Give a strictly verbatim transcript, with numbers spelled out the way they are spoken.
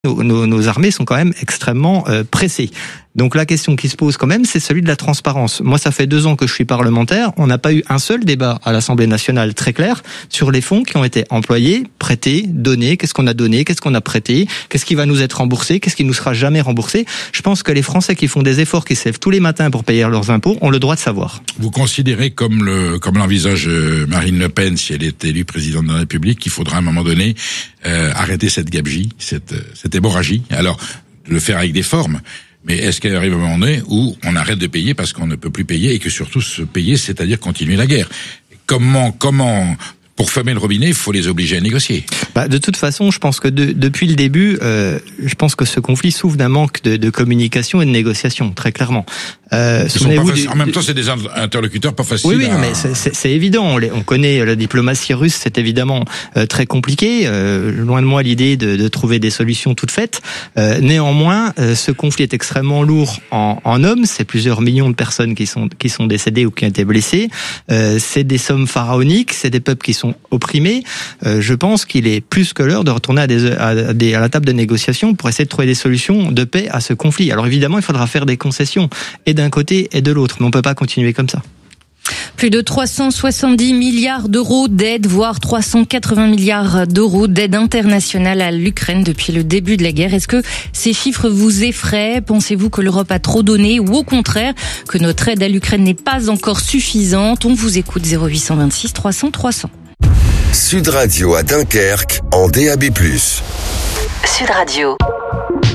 Nos, nos, nos armées sont quand même extrêmement euh, pressées. Donc la question qui se pose quand même, c'est celui de la transparence. Moi, ça fait deux ans que je suis parlementaire. On n'a pas eu un seul débat à l'Assemblée nationale très clair sur les fonds qui ont été employés, prêtés, donnés. Qu'est-ce qu'on a donné, qu'est-ce qu'on a prêté, qu'est-ce qui va nous être remboursé, qu'est-ce qui nous sera jamais remboursé. Je pense que les Français qui font des efforts, qui se lèvent tous les matins pour payer leurs impôts, ont le droit de savoir. Vous considérez, comme le comme l'envisage Marine Le Pen, si elle est élue présidente de la République, qu'il faudra à un moment donné euh, arrêter cette gabegie, cette cette hémorragie. Alors, le faire avec des formes. Mais est-ce qu'il arrive un moment donné où on arrête de payer parce qu'on ne peut plus payer et que surtout se payer, c'est-à-dire continuer la guerre? Comment, comment, pour fermer le robinet, il faut les obliger à négocier. Bah, de toute façon, je pense que de, depuis le début, euh, je pense que ce conflit souffre d'un manque de, de communication et de négociation, très clairement. Euh, souvenez-vous du, en même temps, c'est des interlocuteurs pas faciles. Oui, oui, à... mais c'est, c'est, c'est évident. On, les, on connaît la diplomatie russe, c'est évidemment euh, très compliqué. Euh, loin de moi l'idée de, de trouver des solutions toutes faites. Euh, néanmoins, euh, ce conflit est extrêmement lourd en, en hommes. C'est plusieurs millions de personnes qui sont qui sont décédées ou qui ont été blessées. Euh, c'est des sommes pharaoniques. C'est des peuples qui sont opprimés. Euh, je pense qu'il est plus que l'heure de retourner à, des, à, des, à la table de négociation pour essayer de trouver des solutions de paix à ce conflit. Alors évidemment, il faudra faire des concessions et d'un côté et de l'autre, mais on peut pas continuer comme ça. Plus de trois cent soixante-dix milliards d'euros d'aide, voire trois cent quatre-vingts milliards d'euros d'aide internationale à l'Ukraine depuis le début de la guerre. Est-ce que ces chiffres vous effraient? Pensez-vous que l'Europe a trop donné ou au contraire que notre aide à l'Ukraine n'est pas encore suffisante? On vous écoute zéro huit cent vingt-six trois cents trois cents. Sud Radio à Dunkerque en D A B plus. Sud Radio.